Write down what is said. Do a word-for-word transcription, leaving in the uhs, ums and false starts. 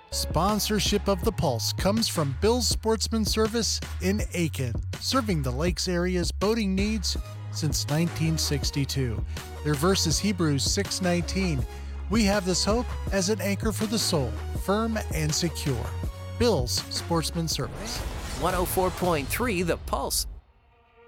Sponsorship of the Pulse comes from Bill's Sportsman Service in Aiken, serving the lakes area's boating needs since nineteen sixty-two. Their verse is Hebrews six nineteen. We have this hope as an anchor for the soul, firm and secure. Bill's Sportsman Service. one oh four point three The Pulse.